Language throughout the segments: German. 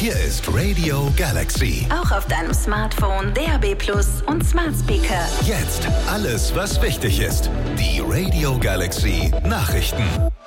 Hier ist Radio Galaxy. Auch auf deinem Smartphone, DAB+ und Smart Speaker. Jetzt alles, was wichtig ist. Die Radio Galaxy Nachrichten.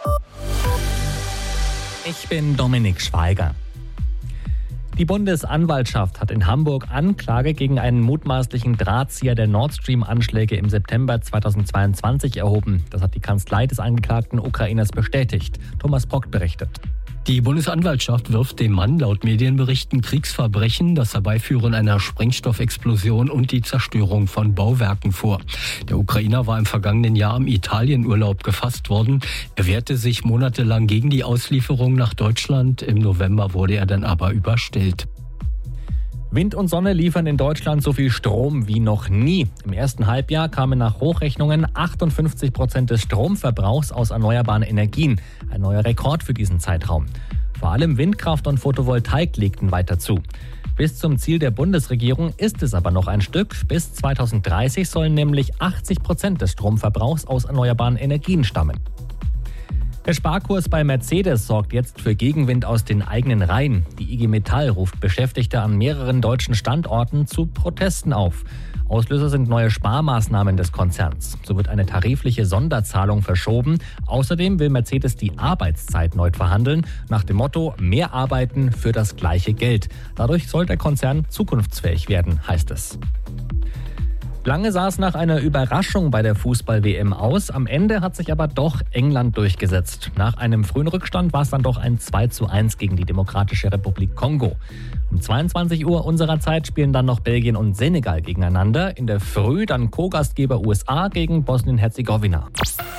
Ich bin Dominik Schweiger. Die Bundesanwaltschaft hat in Hamburg Anklage gegen einen mutmaßlichen Drahtzieher der Nord Stream-Anschläge im September 2022 erhoben. Das hat die Kanzlei des angeklagten Ukrainers bestätigt. Thomas Brock berichtet. Die Bundesanwaltschaft wirft dem Mann laut Medienberichten Kriegsverbrechen, das Herbeiführen einer Sprengstoffexplosion und die Zerstörung von Bauwerken vor. Der Ukrainer war im vergangenen Jahr im Italienurlaub gefasst worden. Er wehrte sich monatelang gegen die Auslieferung nach Deutschland. Im November wurde er dann aber überstellt. Wind und Sonne liefern in Deutschland so viel Strom wie noch nie. Im ersten Halbjahr kamen nach Hochrechnungen 58% des Stromverbrauchs aus erneuerbaren Energien. Ein neuer Rekord für diesen Zeitraum. Vor allem Windkraft und Photovoltaik legten weiter zu. Bis zum Ziel der Bundesregierung ist es aber noch ein Stück. Bis 2030 sollen nämlich 80% des Stromverbrauchs aus erneuerbaren Energien stammen. Der Sparkurs bei Mercedes sorgt jetzt für Gegenwind aus den eigenen Reihen. Die IG Metall ruft Beschäftigte an mehreren deutschen Standorten zu Protesten auf. Auslöser sind neue Sparmaßnahmen des Konzerns. So wird eine tarifliche Sonderzahlung verschoben. Außerdem will Mercedes die Arbeitszeit neu verhandeln, nach dem Motto mehr arbeiten für das gleiche Geld. Dadurch soll der Konzern zukunftsfähig werden, heißt es. Lange sah es nach einer Überraschung bei der Fußball-WM aus. Am Ende hat sich aber doch England durchgesetzt. Nach einem frühen Rückstand war es dann doch ein 2:1 gegen die Demokratische Republik Kongo. Um 22 Uhr unserer Zeit spielen dann noch Belgien und Senegal gegeneinander. In der Früh dann Co-Gastgeber USA gegen Bosnien-Herzegowina.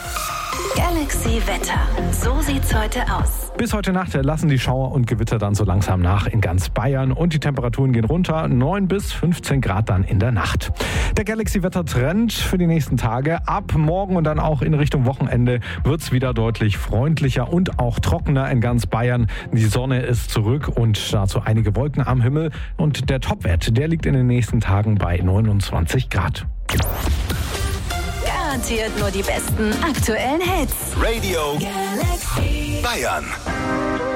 Galaxy Wetter. So sieht's heute aus. Bis heute Nacht lassen die Schauer und Gewitter dann so langsam nach in ganz Bayern und die Temperaturen gehen runter, 9 bis 15 Grad dann in der Nacht. Der Galaxy-Wetter-Trend für die nächsten Tage. Ab morgen und dann auch in Richtung Wochenende wird's wieder deutlich freundlicher und auch trockener in ganz Bayern. Die Sonne ist zurück und dazu einige Wolken am Himmel und der Topwert, der liegt in den nächsten Tagen bei 29 Grad. Garantiert nur die besten aktuellen Hits. Radio Galaxy Bayern.